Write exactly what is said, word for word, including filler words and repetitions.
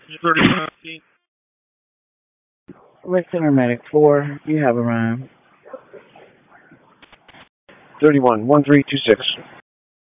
Rick Center Medic four, you have a rhyme. thirty-one, one three two six.